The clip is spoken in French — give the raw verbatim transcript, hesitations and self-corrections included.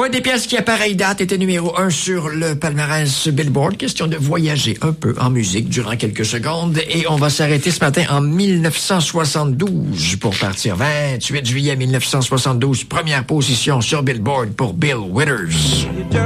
Pas des pièces qui, à pareille date, étaient numéro un sur le palmarès Billboard. Question de voyager un peu en musique durant quelques secondes. Et on va s'arrêter ce matin en mille neuf cent soixante-douze pour partir. vingt-huit juillet mille neuf cent soixante-douze, première position sur Billboard pour Bill Withers.